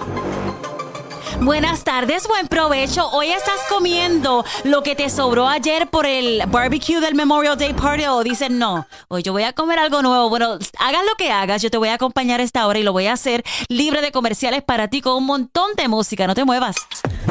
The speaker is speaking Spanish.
Buenas tardes, buen provecho. Hoy estás comiendo lo que te sobró ayer por el barbecue del Memorial Day Party o dicen no, hoy yo voy a comer algo nuevo. Bueno, hagas lo que hagas, yo te voy a acompañar a esta hora y lo voy a hacer libre de comerciales para ti con un montón de música. No te muevas.